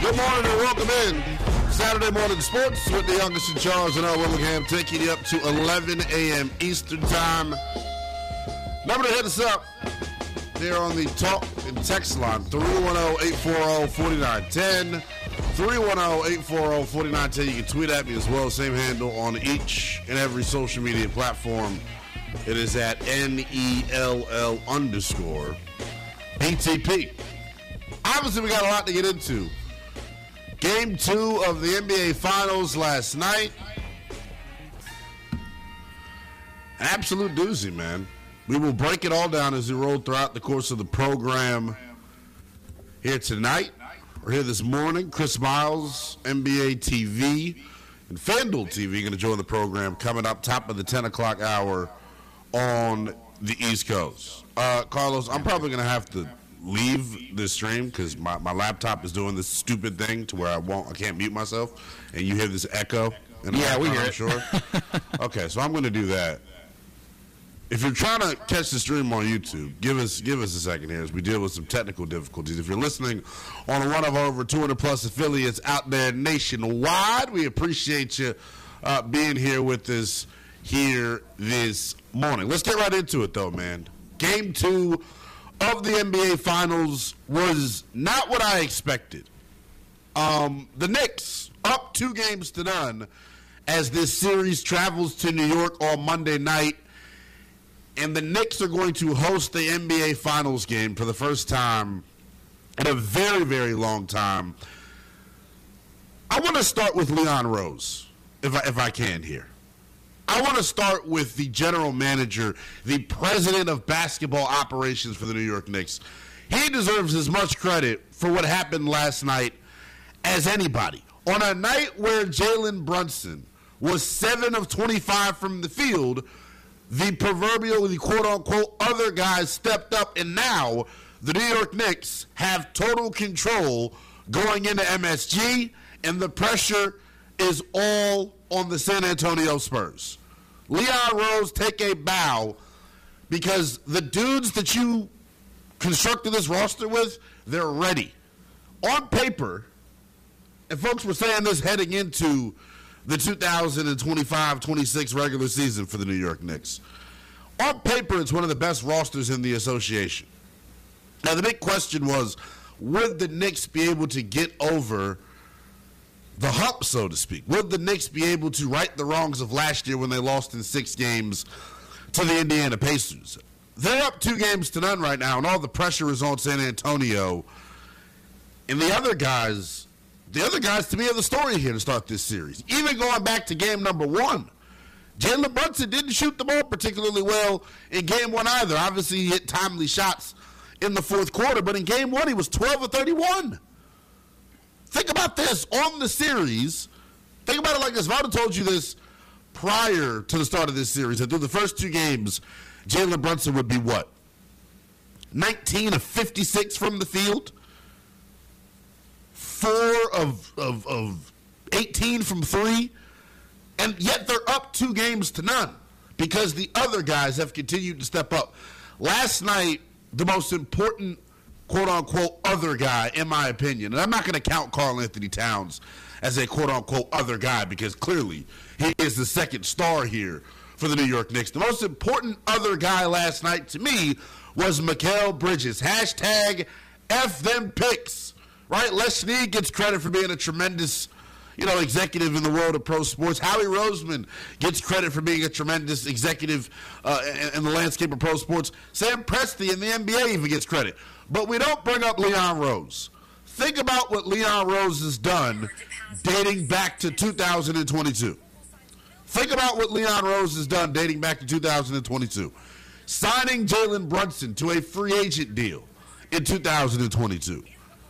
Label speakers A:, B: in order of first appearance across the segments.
A: Good morning and welcome in. Saturday morning sports with the youngest in charge and Earl Willingham, taking you up to 11 a.m. Eastern time. Number to hit us up here on the talk and text line, 310-840-4910. 310-840-4910. You can tweet at me as well. Same handle on each and every social media platform. It is at NELL_BTP. Obviously, we got a lot to get into. Game 2 of the NBA Finals last night. An absolute doozy, man. We will break it all down as we roll throughout the course of the program here tonight. We're here this morning. Chris Miles, NBA TV, and FanDuel TV going to join the program coming up top of the 10 o'clock hour on the East Coast. Carlos, I'm probably going to have to leave this stream because my laptop is doing this stupid thing to where I can't mute myself, and you hear this echo.
B: Yeah, we hear it.
A: Sure. Okay, so I'm going to do that. If you're trying to catch the stream on YouTube, give us a second here as we deal with some technical difficulties. If you're listening on one of our over 200-plus affiliates out there nationwide, we appreciate you being here with us here this morning. Let's get right into it, though, man. Game 2 of the NBA Finals was not what I expected. The Knicks up 2-0 as this series travels to New York on Monday night. And the Knicks are going to host the NBA Finals game for the first time in a very, very long time. I want to start with Leon Rose, if I can here. I want to start with the general manager, the president of basketball operations for the New York Knicks. He deserves as much credit for what happened last night as anybody. On a night where Jalen Brunson was 7 of 25 from the field, the proverbial, the quote-unquote other guys stepped up, and now the New York Knicks have total control going into MSG, and the pressure is all on the San Antonio Spurs. Leon Rose, take a bow, because the dudes that you constructed this roster with, they're ready. On paper, and folks were saying this heading into the 2025-26 regular season for the New York Knicks. On paper, it's one of the best rosters in the association. Now, the big question was, would the Knicks be able to get over the hump, so to speak? Would the Knicks be able to right the wrongs of last year when they lost in 6 games to the Indiana Pacers? They're up 2-0 right now, and all the pressure is on San Antonio. And the other guys, to me, are the story here to start this series. Even going back to game number 1, Jalen Brunson didn't shoot the ball particularly well in game 1 either. Obviously, he hit timely shots in the fourth quarter, but in game 1, he was 12 of 31. Think about this. On the series, think about it like this. If I would have told you this prior to the start of this series, that through the first 2 games, Jalen Brunson would be what? 19 of 56 from the field? 4 of 18 from 3, and yet they're up 2-0 because the other guys have continued to step up. Last night, the most important quote-unquote other guy, in my opinion, and I'm not going to count Karl Anthony Towns as a quote-unquote other guy because clearly he is the second star here for the New York Knicks. The most important other guy last night to me was Mikal Bridges. Hashtag F them picks. Right, Les Snead gets credit for being a tremendous, executive in the world of pro sports. Howie Roseman gets credit for being a tremendous executive in the landscape of pro sports. Sam Presti in the NBA even gets credit. But we don't bring up Leon Rose. Think about what Leon Rose has done dating back to 2022. Think about what Leon Rose has done dating back to 2022. Signing Jalen Brunson to a free agent deal in 2022.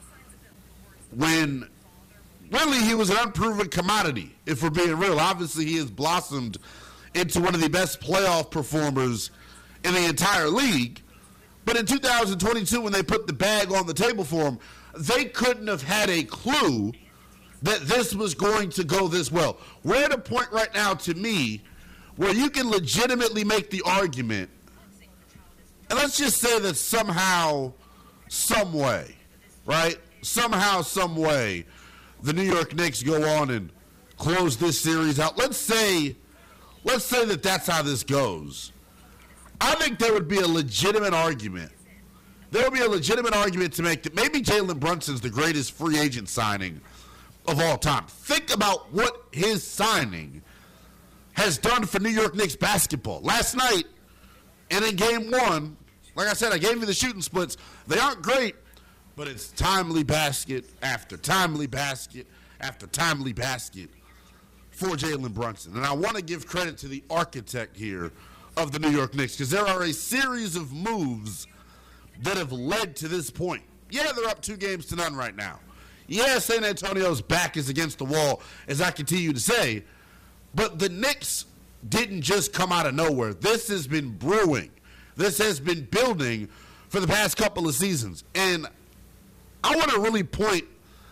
A: When really he was an unproven commodity, if we're being real. Obviously, he has blossomed into one of the best playoff performers in the entire league. But in 2022, when they put the bag on the table for him, they couldn't have had a clue that this was going to go this well. We're at a point right now, to me, where you can legitimately make the argument, and let's just say that somehow, some way, right? Somehow, some way, the New York Knicks go on and close this series out. Let's say that that's how this goes. I think there would be a legitimate argument. There would be a legitimate argument to make that maybe Jalen Brunson's the greatest free agent signing of all time. Think about what his signing has done for New York Knicks basketball. Last night, and in game one, like I said, I gave you the shooting splits. They aren't great, but it's timely basket after timely basket after timely basket for Jalen Brunson. And I want to give credit to the architect here of the New York Knicks, because there are a series of moves that have led to this point. Yeah, they're up 2-0 right now. Yeah, San Antonio's back is against the wall, as I continue to say, but the Knicks didn't just come out of nowhere. This has been brewing. This has been building for the past couple of seasons. And I want to really point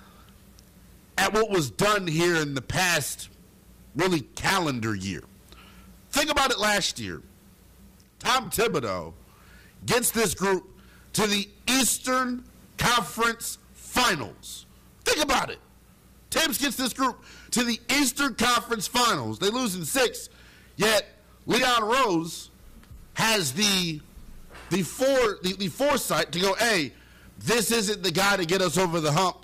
A: at what was done here in the past, really, calendar year. Think about it last year. Tom Thibodeau gets this group to the Eastern Conference Finals. Think about it. Tibbs gets this group to the Eastern Conference Finals. They lose in 6, yet Leon Rose has the foresight to go, hey, this isn't the guy to get us over the hump.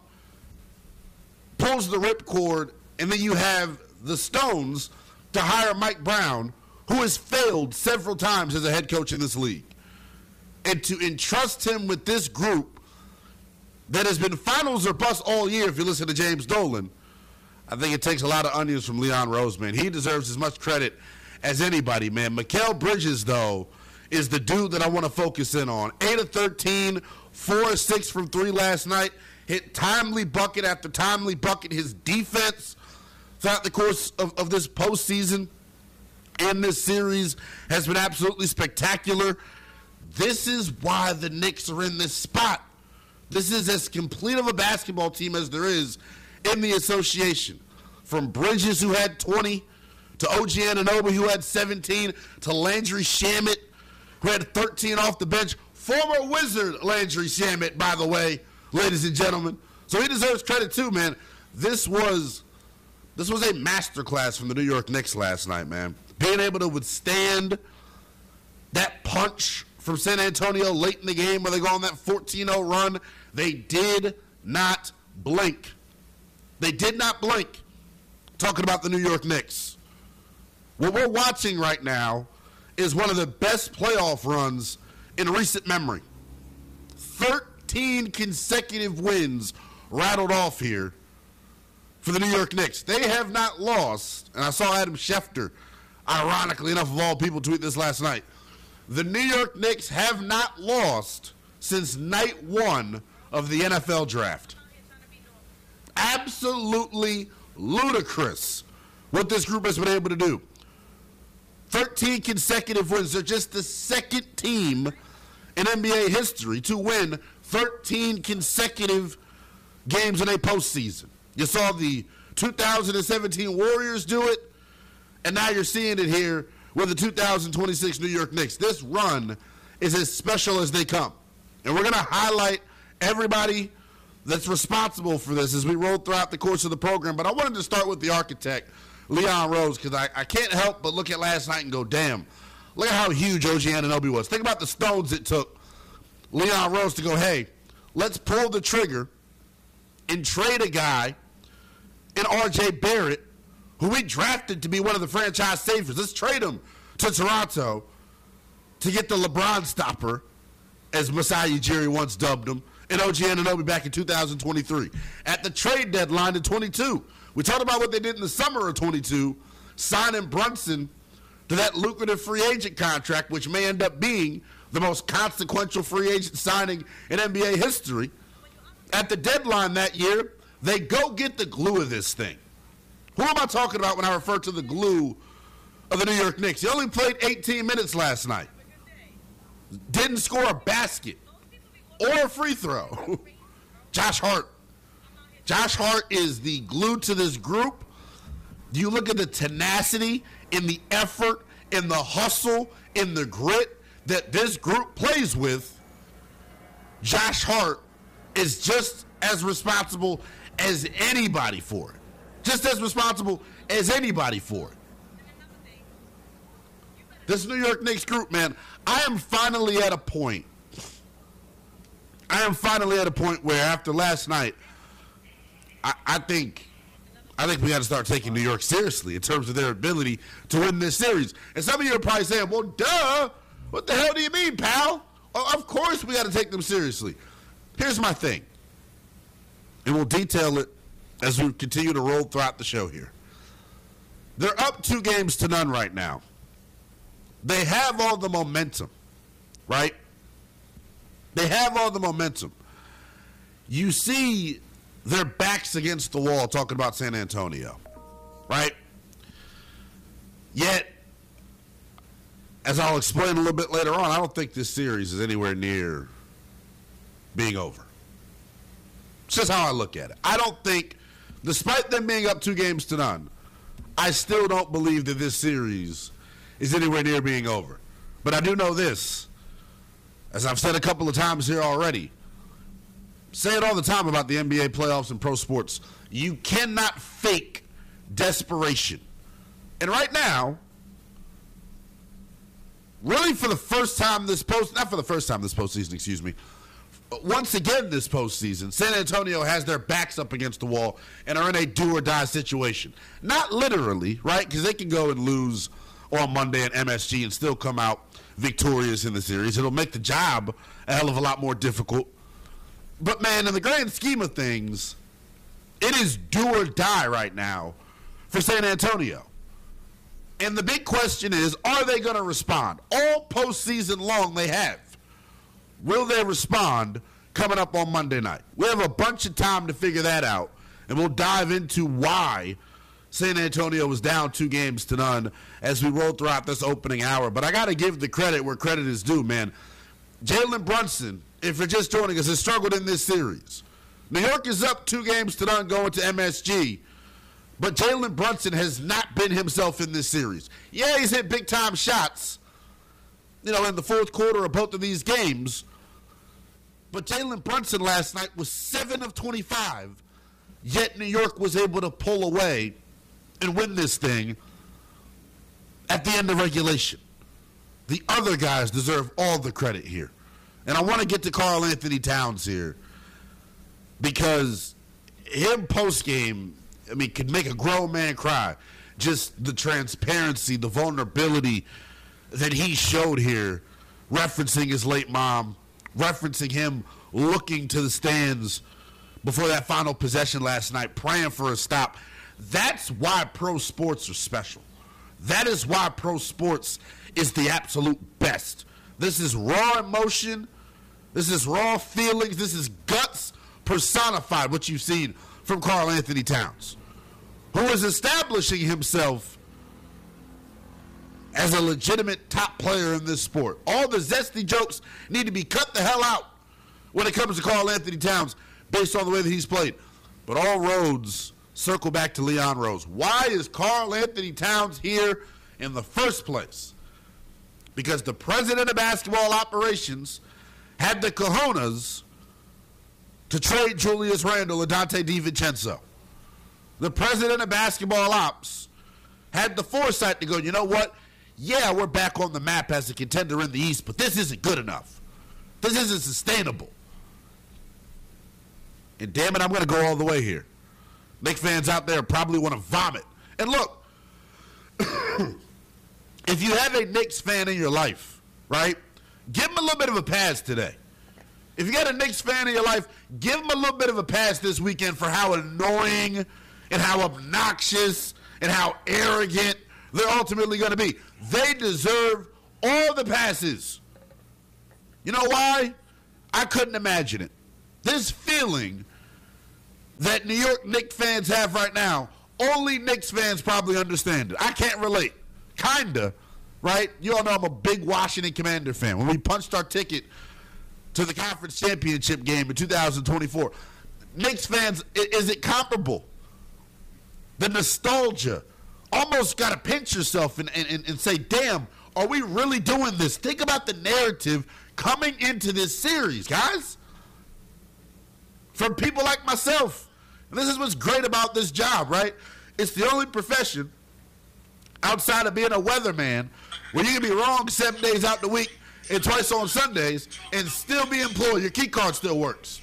A: Pulls the ripcord, and then you have the Stones to hire Mike Brown, who has failed several times as a head coach in this league. And to entrust him with this group that has been finals or bust all year, if you listen to James Dolan, I think it takes a lot of onions from Leon Rose, man. He deserves as much credit as anybody, man. Mikal Bridges, though, is the dude that I want to focus in on. 8 of 13, 4 of 6 from 3 last night. Hit timely bucket after timely bucket. His defense throughout the course of this postseason and this series has been absolutely spectacular. This is why the Knicks are in this spot. This is as complete of a basketball team as there is in the association. From Bridges, who had 20, to OG Anunoby, who had 17, to Landry Shamet, who had 13 off the bench. Former Wizard Landry Shamet, by the way, ladies and gentlemen. So he deserves credit too, man. This was a masterclass from the New York Knicks last night, man. Being able to withstand that punch from San Antonio late in the game where they go on that 14-0 run. They did not blink. They did not blink. Talking about the New York Knicks. What we're watching right now is one of the best playoff runs in recent memory. 13 consecutive wins rattled off here for the New York Knicks. They have not lost, and I saw Adam Schefter, ironically enough of all people, tweet this last night. The New York Knicks have not lost since night 1 of the NFL draft. Absolutely ludicrous what this group has been able to do. 13 consecutive wins. They're just the second team in NBA history to win 13 consecutive games in a postseason. You saw the 2017 Warriors do it, and now you're seeing it here with the 2026 New York Knicks. This run is as special as they come. And we're going to highlight everybody that's responsible for this as we roll throughout the course of the program. But I wanted to start with the architect, Leon Rose, because I can't help but look at last night and go, damn, look at how huge OG Anunoby was. Think about the stones it took Leon Rose to go, hey, let's pull the trigger and trade a guy in R.J. Barrett, who we drafted to be one of the franchise savers. Let's trade him to Toronto to get the LeBron stopper, as Masai Ujiri once dubbed him, and OG Anunoby back in 2023. At the trade deadline in 22, we talked about what they did in the summer of 22, signing Brunson to that lucrative free agent contract, which may end up being the most consequential free agent signing in NBA history. At the deadline that year, they go get the glue of this thing. Who am I talking about when I refer to the glue of the New York Knicks? He only played 18 minutes last night. Didn't score a basket or a free throw. Josh Hart. Josh Hart is the glue to this group. You look at the tenacity, in the effort, in the hustle, in the grit that this group plays with. Josh Hart is just as responsible as anybody for it. Just as responsible as anybody for it. This New York Knicks group, man, I am finally at a point where after last night, I think we got to start taking New York seriously in terms of their ability to win this series. And some of you are probably saying, well, duh, what the hell do you mean, pal? Of course we got to take them seriously. Here's my thing, and we'll detail it as we continue to roll throughout the show here. They're up 2-0 right now. They have all the momentum, right? They have all the momentum. You see their backs against the wall talking about San Antonio, right? Yet, as I'll explain a little bit later on, I don't think this series is anywhere near being over. It's just how I look at it. I don't think, despite them being up 2-0, I still don't believe that this series is anywhere near being over. But I do know this, as I've said a couple of times here already, say it all the time about the NBA playoffs and pro sports, you cannot fake desperation. And right now, really for the first time this postseason, excuse me, once again this postseason, San Antonio has their backs up against the wall and are in a do-or-die situation. Not literally, right, because they can go and lose on Monday at MSG and still come out victorious in the series. It'll make the job a hell of a lot more difficult. But, man, in the grand scheme of things, it is do or die right now for San Antonio. And the big question is, are they going to respond? All postseason long they have. Will they respond coming up on Monday night? We have a bunch of time to figure that out, and we'll dive into why San Antonio was down 2-0 as we roll throughout this opening hour. But I got to give the credit where credit is due, man. Jalen Brunson, if you're just joining us, has struggled in this series. New York is up 2-0 going to MSG, but Jalen Brunson has not been himself in this series. Yeah, he's hit big-time shots, in the fourth quarter of both of these games, but Jalen Brunson last night was 7 of 25, yet New York was able to pull away and win this thing at the end of regulation. The other guys deserve all the credit here. And I want to get to Karl-Anthony Towns here because him post-game, could make a grown man cry. Just the transparency, the vulnerability that he showed here, referencing his late mom, referencing him looking to the stands before that final possession last night, praying for a stop. That's why pro sports are special. That is why pro sports is the absolute best. This is raw emotion. This is raw feelings. This is guts personified, what you've seen from Karl-Anthony Towns, who is establishing himself as a legitimate top player in this sport. All the zesty jokes need to be cut the hell out when it comes to Karl-Anthony Towns based on the way that he's played. But all roads circle back to Leon Rose. Why is Karl-Anthony Towns here in the first place? Because the president of basketball operations had the cojones to trade Julius Randle and Dante DiVincenzo. The president of basketball ops had the foresight to go, you know what? Yeah, we're back on the map as a contender in the East, but this isn't good enough. This isn't sustainable. And damn it, I'm going to go all the way here. Knicks fans out there probably want to vomit. And look, if you have a Knicks fan in your life, right, give them a little bit of a pass today. If you got a Knicks fan in your life, give them a little bit of a pass this weekend for how annoying and how obnoxious and how arrogant they're ultimately going to be. They deserve all the passes. You know why? I couldn't imagine it. This feeling that New York Knicks fans have right now, only Knicks fans probably understand it. I can't relate. Kinda, right? You all know I'm a big Washington Commander fan. When we punched our ticket to the conference championship game in 2024, Knicks fans, is it comparable? The nostalgia. Almost got to pinch yourself and say, damn, are we really doing this? Think about the narrative coming into this series, guys. from people like myself. And this is what's great about this job, right? It's the only profession outside of being a weatherman where you can be wrong 7 days out the week and twice on Sundays and still be employed. Your key card still works.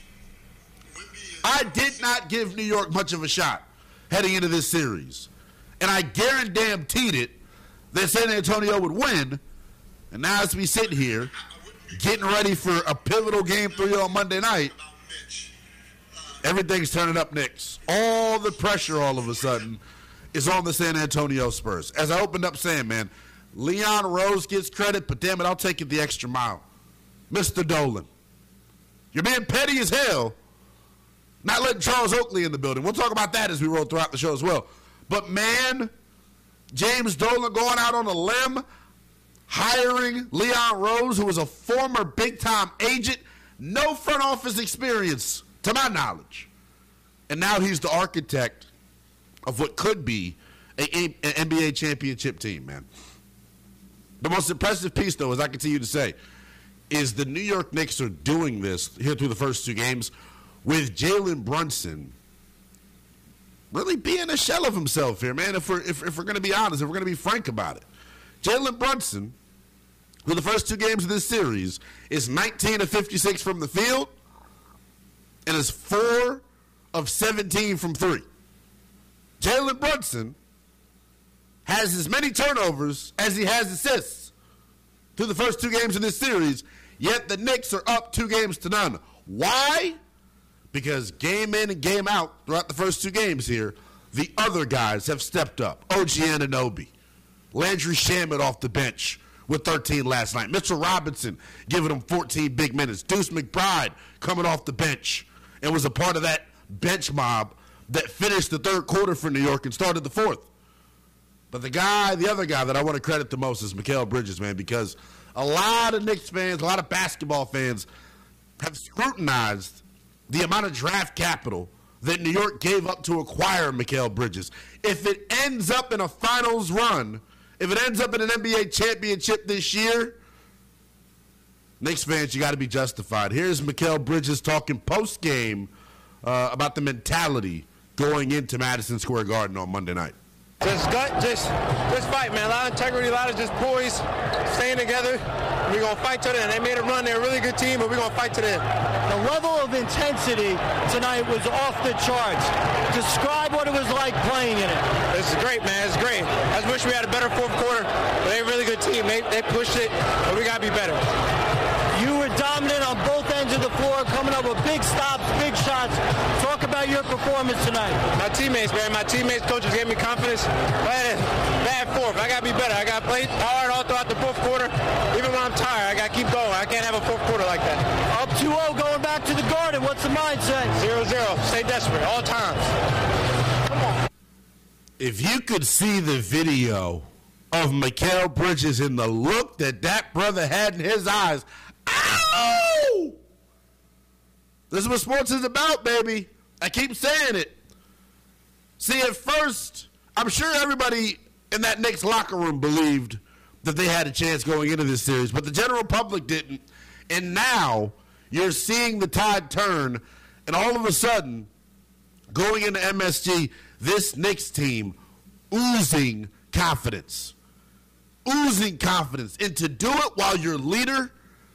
A: I did not give New York much of a shot heading into this series. And I guaranteed it that San Antonio would win. And now as we sit here, getting ready for a pivotal Game 3 on Monday night, everything's turning up Knicks. All the pressure all of a sudden is on the San Antonio Spurs. As I opened up saying, man, Leon Rose gets credit, but damn it, I'll take it the extra mile. Mr. Dolan. You're being petty as hell, not letting Charles Oakley in the building. We'll talk about that as we roll throughout the show as well. But, man, James Dolan going out on a limb, hiring Leon Rose, who was a former big-time agent, no front office experience, to my knowledge. And now he's the architect of what could be an NBA championship team, man. The most impressive piece, though, as I continue to say, is the New York Knicks are doing this here through the first 2 games with Jalen Brunson really being a shell of himself here, man, if we're going to be honest, if we're going to be frank about it. Jalen Brunson, who the first 2 games of this series is 19 of 56 from the field and is 4 of 17 from 3. Jalen Brunson has as many turnovers as he has assists through the first 2 games of this series, yet the Knicks are up 2-0. Why? Because game in and game out throughout the first 2 games here, the other guys have stepped up. OG Anunoby, Landry Shamet off the bench with 13 last night. Mitchell Robinson giving him 14 big minutes. Deuce McBride coming off the bench and was a part of that bench mob that finished the 3rd quarter for New York and started the 4th. But the other guy that I want to credit the most is Mikal Bridges, man, because a lot of Knicks fans, a lot of basketball fans have scrutinized the amount of draft capital that New York gave up to acquire Mikal Bridges. If it ends up in a finals run, if it ends up in an NBA championship this year, Knicks fans, you got to be justified. Here's Mikal Bridges talking post-game about the mentality going into Madison Square Garden on Monday night.
B: Just fight, man. A lot of integrity, a lot of just poise, staying together. We're going to fight to the end. They made a run. They're a really good team, but we're going to fight to the end.
C: The level of intensity tonight was off the charts. Describe what it was like playing in it.
B: This is great, man. It's great. I just wish we had a better 4th quarter, but they're a really good team. They pushed it, but we got to be better.
C: You were dominant on both ends of the floor, coming up with big stops, big shots. Talk about your performance tonight.
B: My teammates, man. My teammates, coaches gave me confidence. Bad 4th. I got to be better. I got to play hard all throughout the 4th quarter. Even when I'm tired, I got to keep going. I can't have a 4th quarter like that.
C: Up 2-0 going back to the Garden. What's the mindset?
B: 0-0. Stay desperate all times. Come on.
A: If you could see the video of Mikal Bridges and the look that brother had in his eyes, ow! This is what sports is about, baby. I keep saying it. See, at first, I'm sure everybody in that Knicks locker room believed that they had a chance going into this series, but the general public didn't. And now you're seeing the tide turn, and all of a sudden, going into MSG, this Knicks team oozing confidence. Oozing confidence. And to do it while your leader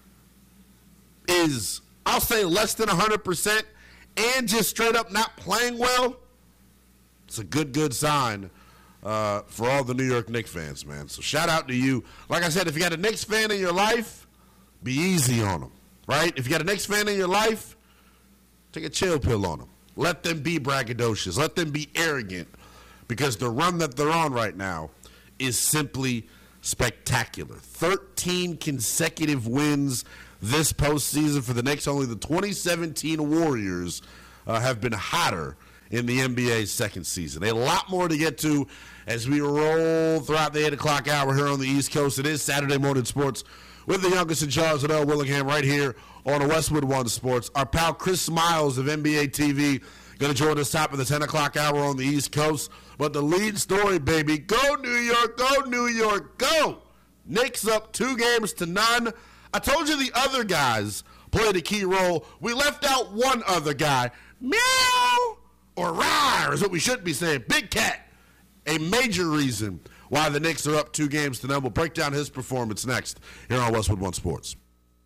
A: is, I'll say, less than 100% and just straight up not playing well, it's a good sign for all the New York Knicks fans, man. So shout out to you. Like I said, if you got a Knicks fan in your life, be easy on them, right? If you got a Knicks fan in your life, take a chill pill on them. Let them be braggadocious. Let them be arrogant, because the run that they're on right now is simply spectacular. 13 consecutive wins this postseason for the Knicks. Only the 2017 Warriors have been hotter in the NBA's second season. A lot more to get to as we roll throughout the 8 o'clock hour here on the East Coast. It is Saturday Morning Sports with the youngest in Charles and L. Willingham right here on Westwood One Sports. Our pal Chris Smiles of NBA TV going to join us top of the 10 o'clock hour on the East Coast. But the lead story, baby, go New York, go New York, go! Knicks up 2-0. I told you the other guys played a key role. We left out one other guy. meow or rawr is what we should be saying. Big Cat, a major reason why the Knicks are up 2-0. We'll break down his performance next here on Westwood One Sports.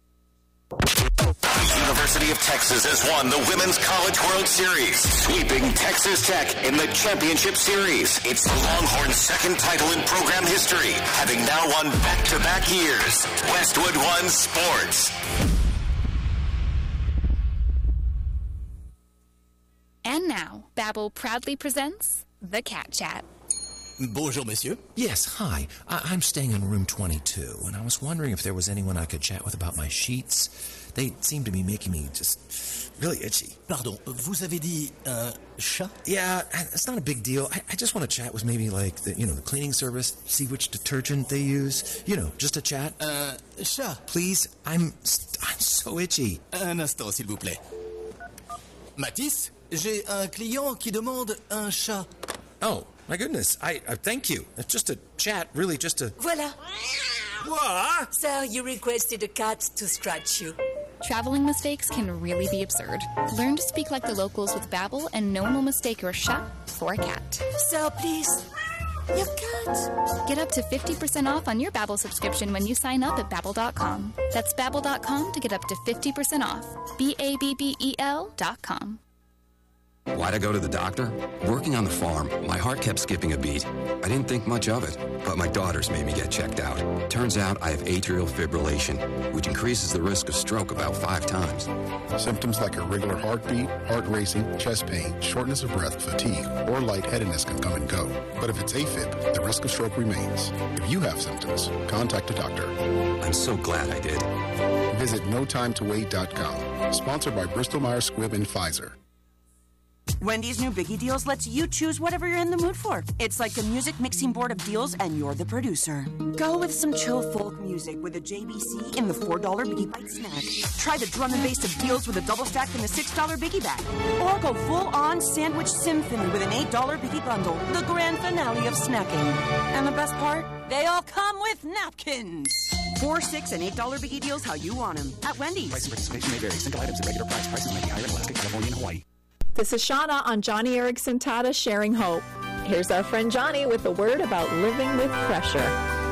D: The University of Texas has won the Women's College World Series, sweeping Texas Tech in the championship series. It's the Longhorns' second title in program history, having now won back-to-back years. Westwood One Sports.
E: And now, Babbel proudly presents The Cat Chat.
F: Bonjour, monsieur.
G: Yes, hi. I'm staying in room 22, and I was wondering if there was anyone I could chat with about my sheets. They seem to be making me just really itchy.
F: Pardon, vous avez dit chat?
G: Yeah, it's not a big deal. I just want to chat with maybe like the cleaning service, see which detergent they use. Just a chat.
F: Chat.
G: Please, I'm so itchy.
F: Un instant, s'il vous plaît. Mathis, j'ai un client qui demande un chat.
G: Oh, my goodness. I thank you. It's just a chat, really just a...
H: Voila.
G: What?
H: So you requested a cat to scratch you.
E: Traveling mistakes can really be absurd. Learn to speak like the locals with Babbel, and no one will mistake your chat for a cat.
H: So please, your cat.
E: Get up to 50% off on your Babbel subscription when you sign up at Babbel.com. That's Babbel.com to get up to 50% off. BABBEL.com.
I: Why'd I go to the doctor? Working on the farm, my heart kept skipping a beat. I didn't think much of it, but my daughters made me get checked out. Turns out I have atrial fibrillation, which increases the risk of stroke about 5 times.
J: Symptoms like irregular heartbeat, heart racing, chest pain, shortness of breath, fatigue, or lightheadedness can come and go. But if it's AFib, the risk of stroke remains. If you have symptoms, contact a doctor.
I: I'm so glad I did.
J: Visit NoTimeToWait.com. Sponsored by Bristol-Myers Squibb and Pfizer.
K: Wendy's new Biggie Deals lets you choose whatever you're in the mood for. It's like a music mixing board of deals, and you're the producer. Go with some chill folk music with a JBC in the $4 Biggie Bite snack. Try the drum and bass of deals with a double stack in the $6 Biggie bag. Or go full-on sandwich symphony with an $8 Biggie bundle, the grand finale of snacking. And the best part? They all come with napkins. $4, $6, and $8 Biggie Deals how you want them at Wendy's.
L: Price and participation may vary. Single items at regular price. Prices may be higher in Alaska, California, and Hawaii.
M: This is Shauna on Johnny Erickson Tata Sharing Hope. Here's our friend Johnny with a word about living with pressure.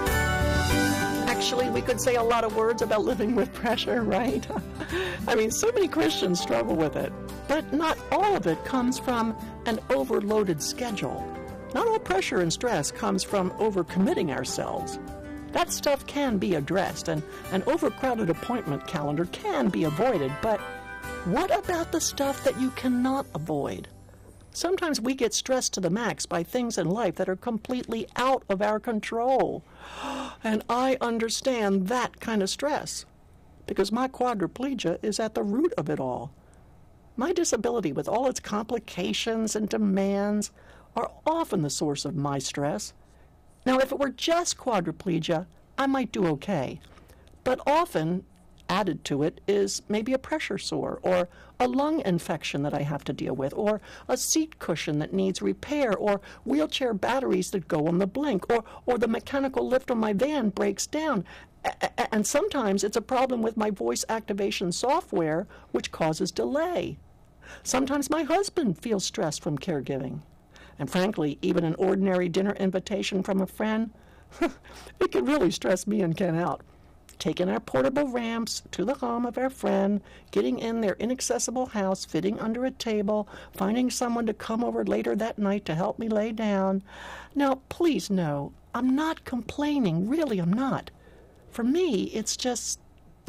N: Actually, we could say a lot of words about living with pressure, right? I mean, so many Christians struggle with it. But not all of it comes from an overloaded schedule. Not all pressure and stress comes from overcommitting ourselves. That stuff can be addressed, and an overcrowded appointment calendar can be avoided, but what about the stuff that you cannot avoid? Sometimes we get stressed to the max by things in life that are completely out of our control. And I understand that kind of stress because my quadriplegia is at the root of it all. My disability, with all its complications and demands, are often the source of my stress. Now, if it were just quadriplegia, I might do okay. But often, added to it is maybe a pressure sore or a lung infection that I have to deal with, or a seat cushion that needs repair, or wheelchair batteries that go on the blink, or the mechanical lift on my van breaks down. And sometimes it's a problem with my voice activation software, which causes delay. Sometimes my husband feels stressed from caregiving. And frankly, even an ordinary dinner invitation from a friend, it can really stress me and Ken out. Taking our portable ramps to the home of our friend, getting in their inaccessible house, fitting under a table, finding someone to come over later that night to help me lay down. Now, please know, I'm not complaining. Really, I'm not. For me, it's just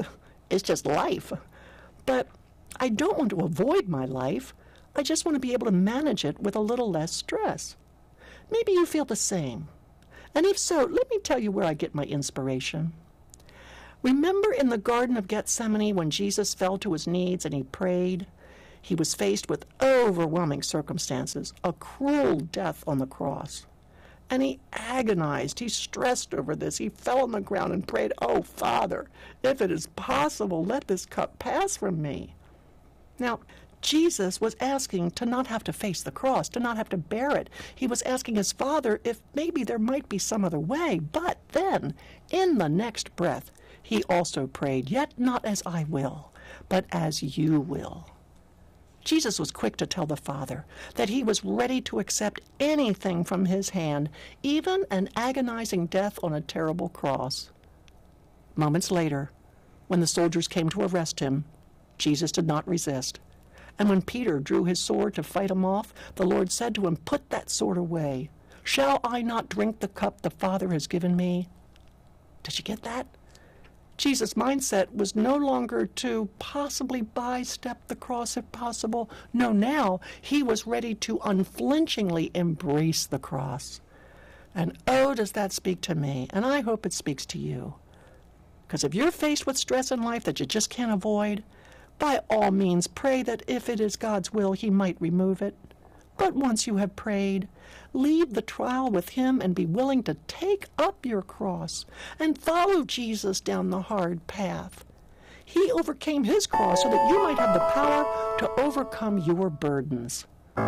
N: life. But I don't want to avoid my life. I just want to be able to manage it with a little less stress. Maybe you feel the same. And if so, let me tell you where I get my inspiration. Remember in the Garden of Gethsemane when Jesus fell to his knees and he prayed? He was faced with overwhelming circumstances, a cruel death on the cross. And he agonized, he stressed over this. He fell on the ground and prayed, "Oh, Father, if it is possible, let this cup pass from me." Now, Jesus was asking to not have to face the cross, to not have to bear it. He was asking his Father if maybe there might be some other way. But then, in the next breath, he also prayed, "Yet not as I will, but as you will." Jesus was quick to tell the Father that he was ready to accept anything from his hand, even an agonizing death on a terrible cross. Moments later, when the soldiers came to arrest him, Jesus did not resist. And when Peter drew his sword to fight him off, the Lord said to him, "Put that sword away. Shall I not drink the cup the Father has given me?" Did you get that? Jesus' mindset was no longer to possibly by-step the cross if possible. No, now he was ready to unflinchingly embrace the cross. And oh, does that speak to me, and I hope it speaks to you. Because if you're faced with stress in life that you just can't avoid, by all means pray that if it is God's will, he might remove it. But once you have prayed, leave the trial with him and be willing to take up your cross and follow Jesus down the hard path. He overcame his cross so that you might have the power to overcome your burdens.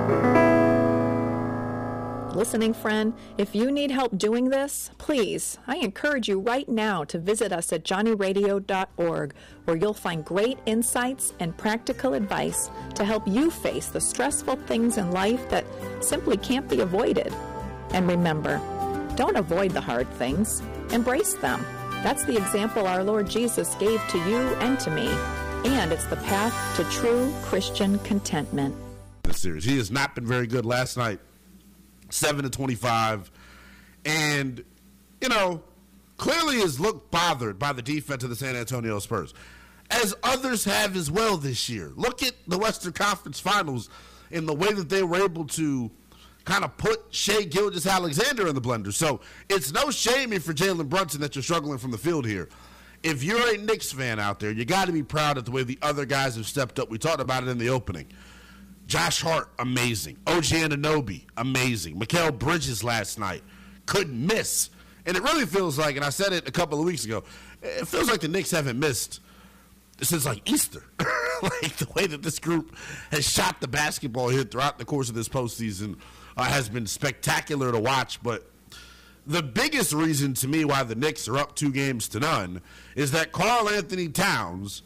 M: Listening friend, if you need help doing this, please, I encourage you right now to visit us at johnnyradio.org, where you'll find great insights and practical advice to help you face the stressful things in life that simply can't be avoided. And remember, don't avoid the hard things, embrace them. That's the example our Lord Jesus gave to you and to me, and it's the path to true Christian contentment.
A: The series. He has not been very good last night. 7-25, and clearly has looked bothered by the defense of the San Antonio Spurs, as others have as well this year. Look at the Western Conference Finals and the way that they were able to kind of put Shai Gilgeous-Alexander in the blender. So it's no shame for Jalen Brunson that you're struggling from the field here. If you're a Knicks fan out there, you got to be proud of the way the other guys have stepped up. We talked about it in the opening. Josh Hart, amazing. OG Anunoby, amazing. Mikal Bridges last night, couldn't miss. And it really feels like, and I said it a couple of weeks ago, it feels like the Knicks haven't missed since like Easter. Like the way that this group has shot the basketball here throughout the course of this postseason has been spectacular to watch. But the biggest reason to me why the Knicks are up 2-0 is that Karl Anthony Towns,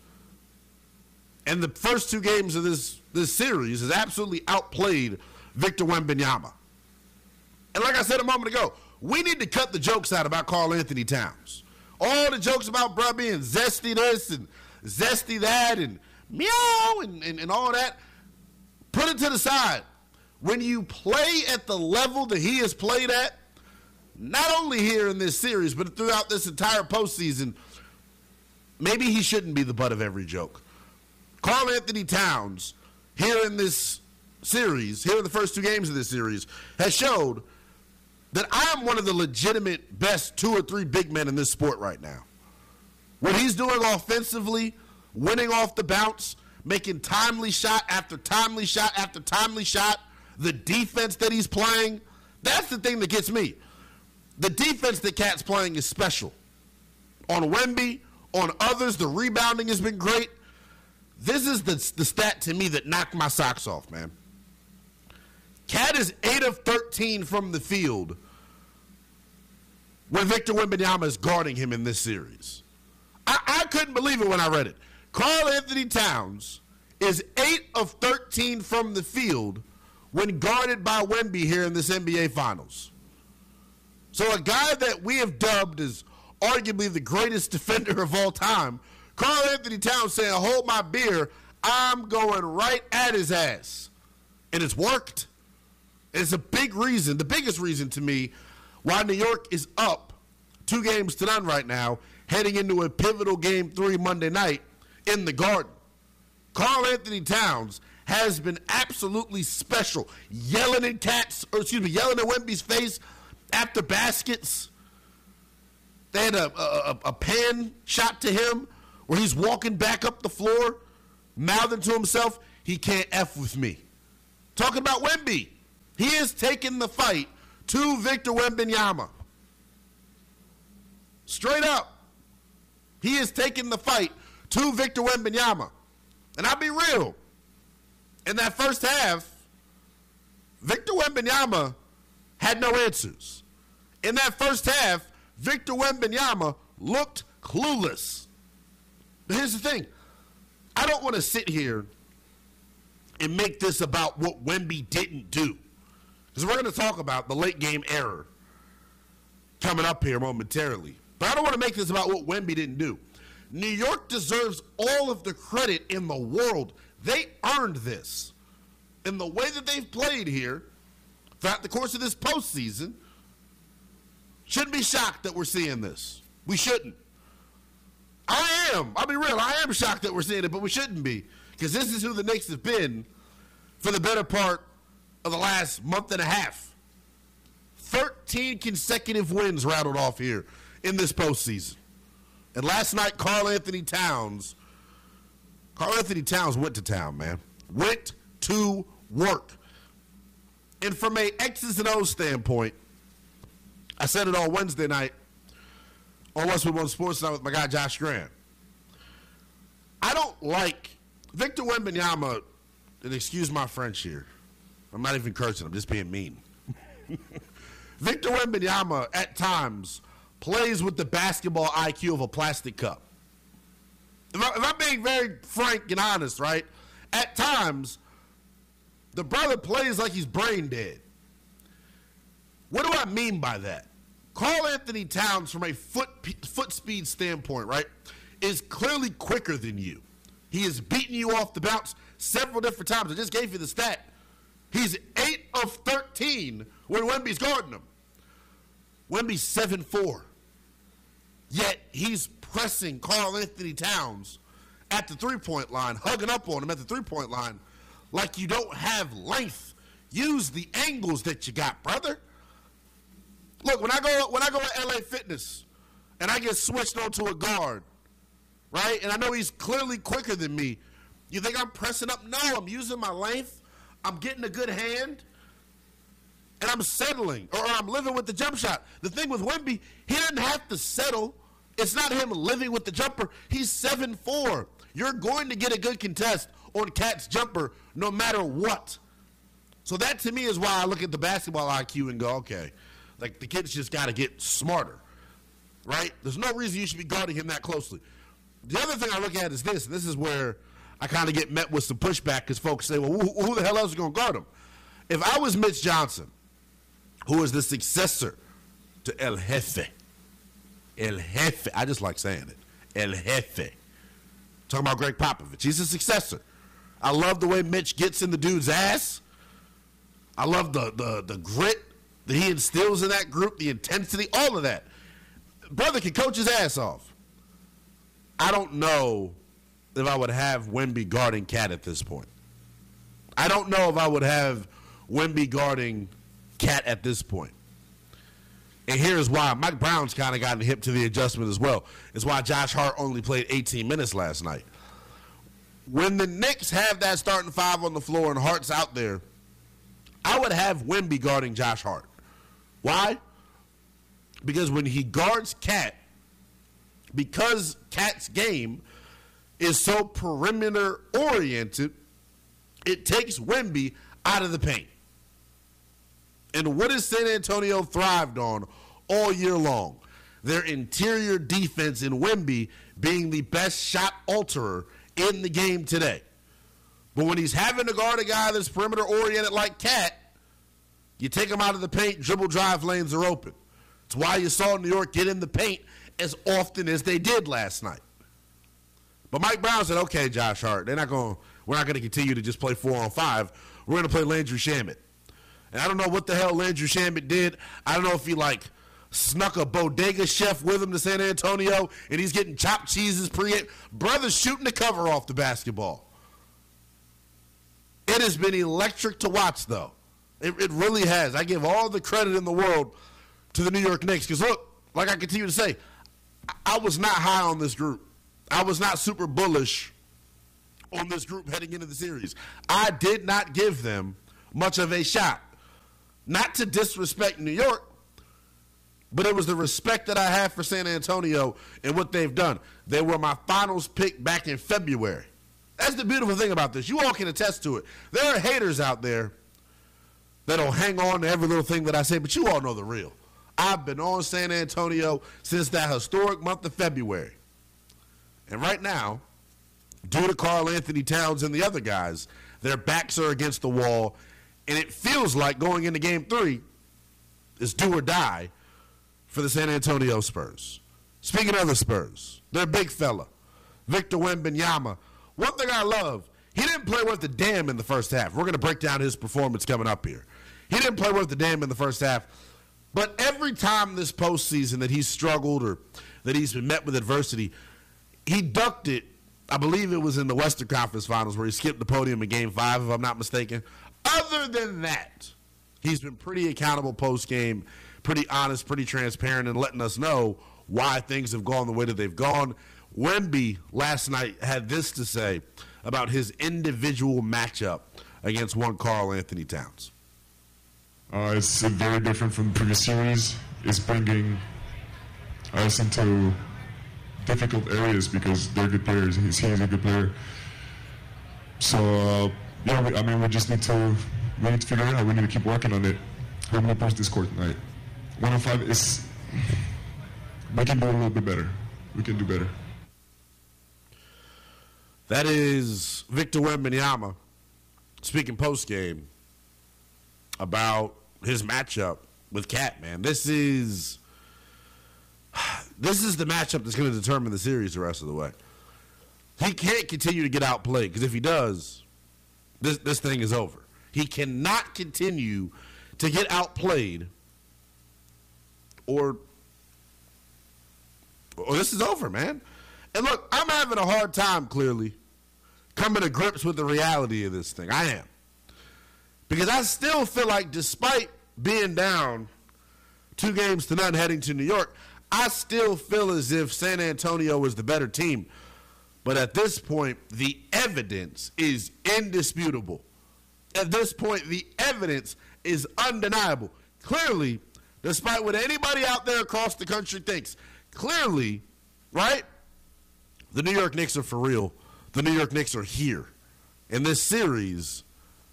A: in the first 2 games of this series, has absolutely outplayed Victor Wembanyama. And like I said a moment ago, we need to cut the jokes out about Karl Anthony Towns. All the jokes about bruh being zesty this and zesty that and meow and all that, put it to the side. When you play at the level that he has played at, not only here in this series, but throughout this entire postseason, maybe he shouldn't be the butt of every joke. Karl Anthony Towns, here in this series, here in the first 2 games of this series, has showed that I am one of the legitimate best 2 or 3 big men in this sport right now. What he's doing offensively, winning off the bounce, making timely shot after timely shot after timely shot, the defense that he's playing, that's the thing that gets me. The defense that Cat's playing is special. On Wemby, on others, the rebounding has been great. This is the stat to me that knocked my socks off, man. Cat is 8 of 13 from the field when Victor Wembanyama is guarding him in this series. I couldn't believe it when I read it. Karl Anthony Towns is 8 of 13 from the field when guarded by Wemby here in this NBA Finals. So a guy that we have dubbed as arguably the greatest defender of all time, Karl Anthony Towns saying, "Hold my beer, I'm going right at his ass." And it's worked. It's a big reason, the biggest reason to me, why New York is up 2-0 right now, heading into a pivotal Game 3 Monday night in the Garden. Karl Anthony Towns has been absolutely special, yelling at Wemby's face after baskets. They had a pan shot to him where he's walking back up the floor, mouthing to himself, "He can't F with me." Talking about Wemby. He has taken the fight to Victor Wembanyama. Straight up. He has taken the fight to Victor Wembanyama. And I'll be real. In that first half, Victor Wembanyama had no answers. In that first half, Victor Wembanyama looked clueless. But here's the thing. I don't want to sit here and make this about what Wemby didn't do. Because we're going to talk about the late game error coming up here momentarily. But I don't want to make this about what Wemby didn't do. New York deserves all of the credit in the world. They earned this. In the way that they've played here throughout the course of this postseason, shouldn't be shocked that we're seeing this. We shouldn't. I am. I'll be real. I am shocked that we're seeing it, but we shouldn't be. Because this is who the Knicks have been for the better part of the last month and a half. 13 consecutive wins rattled off here in this postseason. And last night, Karl Anthony Towns went to town, man. Went to work. And from a X's and O's standpoint, I said it on Wednesday night on West Woodland Sports Night with my guy Josh Graham. I don't like Victor Wembanyama, and excuse my French here. I'm not even cursing. I'm just being mean. Victor Wembanyama, at times, plays with the basketball IQ of a plastic cup. If I'm being very frank and honest, right? At times, the brother plays like he's brain dead. What do I mean by that? Karl Anthony Towns, from a foot speed standpoint, right, is clearly quicker than you. He has beaten you off the bounce several different times. I just gave you the stat. He's 8 of 13 when Wemby's guarding him. Wemby's 7'4". Yet he's pressing Karl Anthony Towns at the three-point line, hugging up on him at the three-point line like you don't have length. Use the angles that you got, brother. Look, when I go to LA Fitness and I get switched onto a guard, right, and I know he's clearly quicker than me, you think I'm pressing up? No, I'm using my length. I'm getting a good hand, and I'm settling, or I'm living with the jump shot. The thing with Wemby, he doesn't have to settle. It's not him living with the jumper. He's 7'4". You're going to get a good contest on Cat's jumper no matter what. So that, to me, is why I look at the basketball IQ and go, okay, like the kid's just got to get smarter, right? There's no reason you should be guarding him that closely. The other thing I look at is this, and this is where I kind of get met with some pushback because folks say, well, who the hell else is going to guard him? If I was Mitch Johnson, who is the successor to El Jefe, I just like saying it, El Jefe. Talking about Greg Popovich. He's a successor. I love the way Mitch gets in the dude's ass. I love the grit that he instills in that group, the intensity, all of that. Brother can coach his ass off. I don't know if I would have Wemby guarding Cat at this point. I don't know if I would have Wemby guarding Cat at this point. And here's why. Mike Brown's kind of gotten hip to the adjustment as well. It's why Josh Hart only played 18 minutes last night. When the Knicks have that starting five on the floor and Hart's out there, I would have Wemby guarding Josh Hart. Why? Because when he guards Cat, because Cat's game is so perimeter-oriented, it takes Wemby out of the paint. And what has San Antonio thrived on all year long? Their interior defense in Wemby being the best shot alterer in the game today. But when he's having to guard a guy that's perimeter-oriented like Cat, you take him out of the paint, dribble drive lanes are open. It's why you saw New York get in the paint as often as they did last night. But Mike Brown said, okay, Josh Hart, we're not going to continue to just play 4-on-5. We're going to play Landry Shamet. And I don't know what the hell Landry Shamet did. I don't know if he, snuck a bodega chef with him to San Antonio and he's getting chopped cheeses pre-game. Brother's shooting the cover off the basketball. It has been electric to watch, though. It really has. I give all the credit in the world to the New York Knicks because, look, like I continue to say, I was not high on this group. I was not super bullish on this group heading into the series. I did not give them much of a shot. Not to disrespect New York, but it was the respect that I have for San Antonio and what they've done. They were my finals pick back in February. That's the beautiful thing about this. You all can attest to it. There are haters out there that'll hang on to every little thing that I say, but you all know the real. I've been on San Antonio since that historic month of February. And right now, due to Karl Anthony Towns and the other guys Their backs are against the wall, and it feels like going into Game 3 is do or die for the San Antonio Spurs. Speaking of the Spurs, their big fella, Victor Wembanyama. One thing I love, he didn't play worth a damn in the first half. We're going to break down his performance coming up here. He didn't play worth a damn in the first half. But every time this postseason that he's struggled or that he's been met with adversity, he ducked it. I believe it was in the Western Conference Finals where he skipped the podium in Game 5, if I'm not mistaken. Other than that, he's been pretty accountable post-game, pretty honest, pretty transparent, and letting us know why things have gone the way that they've gone. Wemby last night had this to say about his individual matchup against one Karl Anthony Towns.
O: It's very different from the previous series. It's bringing us into difficult areas because they're good players. He's a good player. So, we just need to figure it out. We need to keep working on it. We're going to push this court tonight. 105 is, we can do a little bit better. We can do better.
A: That is Victor Wembanyama speaking post-game about his matchup with Cat, man. This is the matchup that's going to determine the series the rest of the way. He can't continue to get outplayed, because if he does, this thing is over. He cannot continue to get outplayed or this is over, man. And look, I'm having a hard time, clearly, coming to grips with the reality of this thing. I am. Because I still feel like despite being down 2-0 heading to New York, I still feel as if San Antonio was the better team. But at this point, the evidence is indisputable. At this point, the evidence is undeniable. Clearly, despite what anybody out there across the country thinks, clearly, right? The New York Knicks are for real. The New York Knicks are here. And this series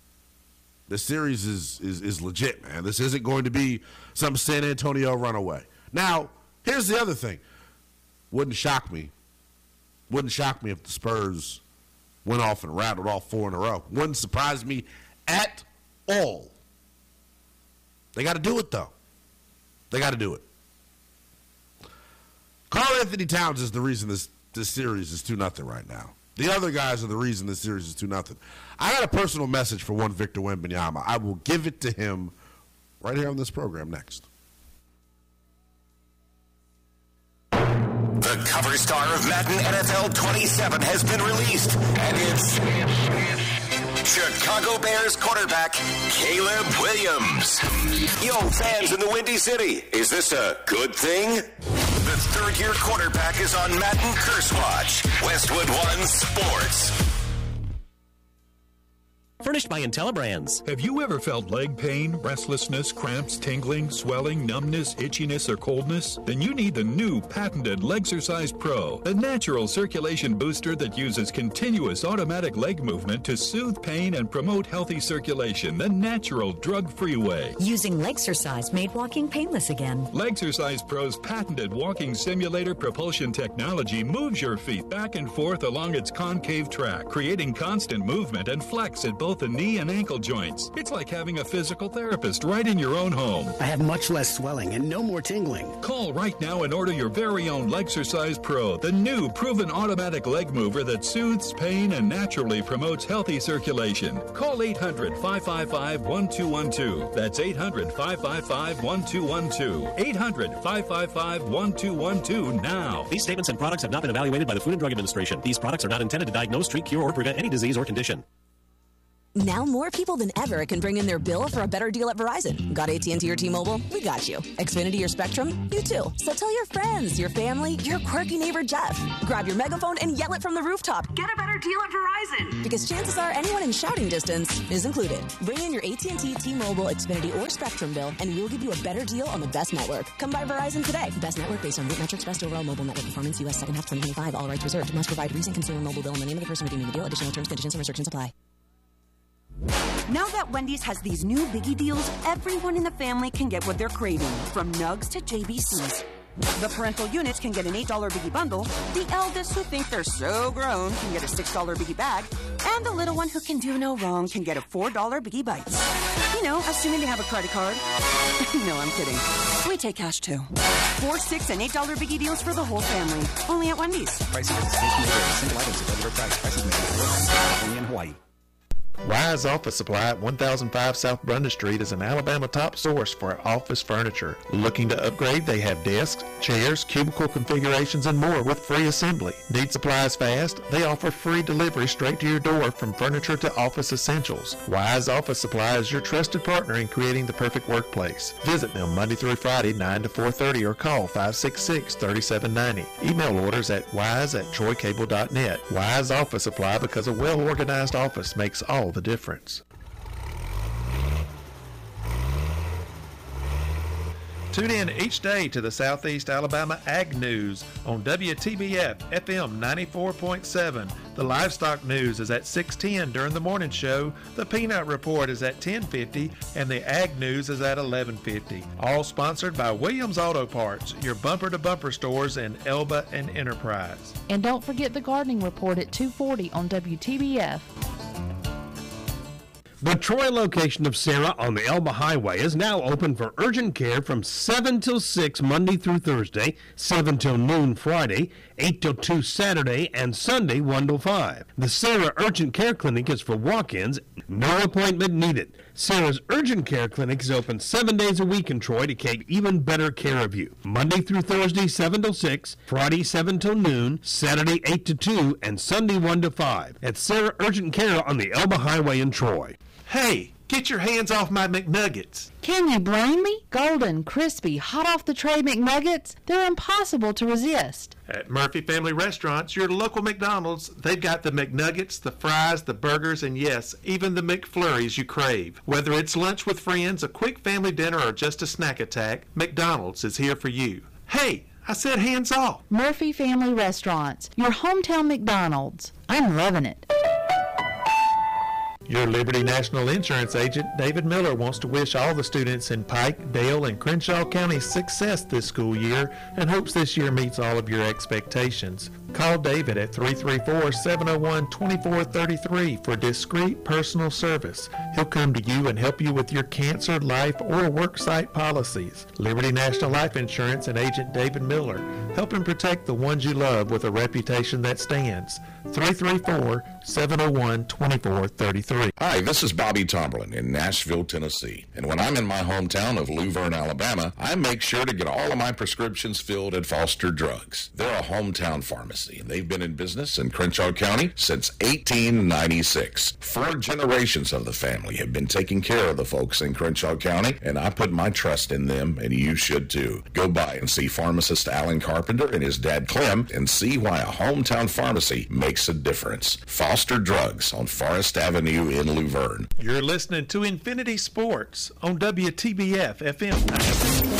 A: is legit, man. This isn't going to be some San Antonio runaway. Now, here's the other thing. Wouldn't shock me if the Spurs went off and rattled off 4 in a row. Wouldn't surprise me at all. They got to do it, though. They got to do it. Karl Anthony Towns is the reason this series is 2-0 right now. The other guys are the reason this series is 2-0. I got a personal message for one Victor Wembanyama. I will give it to him right here on this program next.
D: The cover star of Madden NFL 27 has been released, and it's Chicago Bears quarterback Caleb Williams. Yo, fans in the Windy City, is this a good thing? The third-year quarterback is on Madden Curse Watch. Westwood One Sports.
P: Furnished by IntelliBrands.
Q: Have you ever felt leg pain, restlessness, cramps, tingling, swelling, numbness, itchiness, or coldness? Then you need the new patented Legsercise Pro, the natural circulation booster that uses continuous automatic leg movement to soothe pain and promote healthy circulation the natural, drug-free way.
R: Using Legsercise made walking painless again.
Q: Legsercise Pro's patented walking simulator propulsion technology moves your feet back and forth along its concave track, creating constant movement and flex at both the knee and ankle joints. It's like having a physical therapist right in your own home.
S: I have much less swelling and no more tingling.
Q: Call right now and order your very own Legsercise Pro, the new proven automatic leg mover that soothes pain and naturally promotes healthy circulation. Call 800-555-1212. That's 800-555-1212. 800-555-1212 now.
P: These statements and products have not been evaluated by the Food and Drug Administration. These products are not intended to diagnose, treat, cure, or prevent any disease or condition.
T: Now more people than ever can bring in their bill for a better deal at Verizon. Got AT&T or T-Mobile? We got you. Xfinity or Spectrum? You too. So tell your friends, your family, your quirky neighbor Jeff. Grab your megaphone and yell it from the rooftop. Get a better deal at Verizon. Because chances are anyone in shouting distance is included. Bring in your AT&T, T-Mobile, Xfinity, or Spectrum bill and we'll give you a better deal on the best network. Come by Verizon today. Best network based on root metrics, best overall mobile network performance, U.S. second half 2025. All rights reserved. Must provide recent consumer mobile bill and the name of the person redeeming the deal. Additional terms, conditions, and restrictions apply.
K: Now that Wendy's has these new biggie deals, everyone in the family can get what they're craving, from nugs to JBCs. The parental units can get an $8 Biggie bundle. The eldest who think they're so grown can get a $6 Biggie bag. And the little one who can do no wrong can get a $4 Biggie Bites. You know, assuming they have a credit card. No, I'm kidding. We take cash too. 4, 6, and $8 Biggie deals for the whole family. Only at Wendy's.
L: Pricing at the station today. Single items at regular price. Prices may vary. Only in Hawaii.
U: Wise Office Supply at 1005 South Brundage Street is an Alabama top source for office furniture. Looking to upgrade? They have desks, chairs, cubicle configurations, and more with free assembly. Need supplies fast? They offer free delivery straight to your door from furniture to office essentials. Wise Office Supply is your trusted partner in creating the perfect workplace. Visit them Monday through Friday, 9 to 4:30, or call 566-3790. Email orders at wise@troycable.net. Wise Office Supply, because a well-organized office makes all the difference. Tune in each day to the Southeast Alabama Ag News on WTBF FM 94.7. The Livestock News is at 6:10 during the morning show. The Peanut Report is at 10:50, and the Ag News is at 11:50. All sponsored by Williams Auto Parts, your bumper-to-bumper stores in Elba and Enterprise.
V: And don't forget the Gardening Report at 2:40 on WTBF.
W: The Troy location of Sarah on the Elba Highway is now open for urgent care from 7 till 6 Monday through Thursday, 7 till noon Friday, 8 till 2 Saturday, and Sunday 1 till 5. The Sarah Urgent Care Clinic is for walk-ins, no appointment needed. Sarah's Urgent Care Clinic is open 7 days a week in Troy to take even better care of you. Monday through Thursday 7 till 6, Friday 7 till noon, Saturday 8 to 2, and Sunday 1 to 5. At Sarah Urgent Care on the Elba Highway in Troy.
U: Hey, get your hands off my McNuggets.
V: Can you blame me? Golden, crispy, hot off the tray McNuggets, they're impossible to resist.
U: At Murphy Family Restaurants, your local McDonald's, they've got the McNuggets, the fries, the burgers, and yes, even the McFlurries you crave. Whether it's lunch with friends, a quick family dinner, or just a snack attack, McDonald's is here for you. Hey, I said hands off.
V: Murphy Family Restaurants, your hometown McDonald's. I'm loving it.
U: Your Liberty National Insurance agent, David Miller, wants to wish all the students in Pike, Dale, and Crenshaw counties success this school year and hopes this year meets all of your expectations. Call David at 334-701-2433 for discreet personal service. He'll come to you and help you with your cancer, life, or worksite policies. Liberty National Life Insurance and agent David Miller, helping protect the ones you love with a reputation that stands. 334-701-2433.
X: Hi, this is Bobby Tomberlin in Nashville, Tennessee. And when I'm in my hometown of Luverne, Alabama, I make sure to get all of my prescriptions filled at Foster Drugs. They're a hometown pharmacy, and they've been in business in Crenshaw County since 1896. 4 generations of the family have been taking care of the folks in Crenshaw County, and I put my trust in them, and you should too. Go by and see pharmacist Alan Carpenter and his dad Clem and see why a hometown pharmacy makes a difference. Foster Drugs on Forest Avenue in Luverne.
U: You're listening to Infinity Sports on WTBF FM 90.7.